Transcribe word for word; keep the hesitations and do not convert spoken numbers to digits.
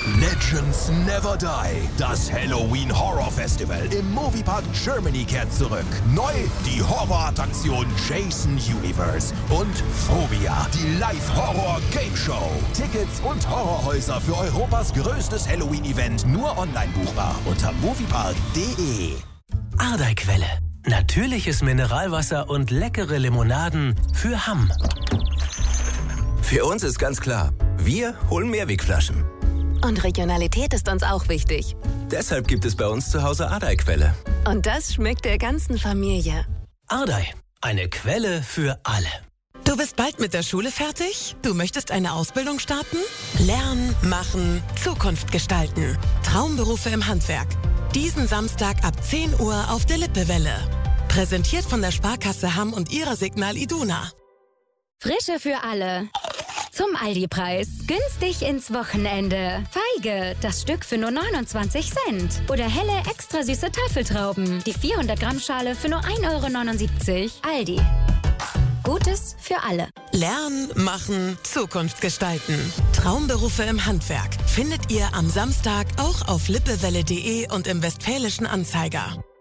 Legends Never Die. Das Halloween Horror Festival im Moviepark Germany kehrt zurück. Neu die Horrorattraktion Jason Universe und Phobia, die Live-Horror-Game-Show. Tickets und Horrorhäuser für Europas größtes Halloween-Event nur online buchbar unter moviepark punkt de. Ardeiquelle. Natürliches Mineralwasser und leckere Limonaden für Hamm. Für uns ist ganz klar, wir holen Mehrwegflaschen. Und Regionalität ist uns auch wichtig. Deshalb gibt es bei uns zu Hause Ardeiquelle. Und das schmeckt der ganzen Familie. Ardei, eine Quelle für alle. Du bist bald mit der Schule fertig? Du möchtest eine Ausbildung starten? Lernen, machen, Zukunft gestalten. Traumberufe im Handwerk. Diesen Samstag ab zehn Uhr auf der Lippewelle. Präsentiert von der Sparkasse Hamm und ihrer Signal Iduna. Frische für alle. Zum Aldi-Preis. Günstig ins Wochenende. Feige, das Stück für nur neunundzwanzig Cent. Oder helle, extra süße Tafeltrauben. Die vierhundert Gramm Schale für nur ein Euro neunundsiebzig. Aldi. Gutes für alle. Lernen, machen, Zukunft gestalten. Traumberufe im Handwerk findet ihr am Samstag auch auf lippewelle punkt de und im Westfälischen Anzeiger.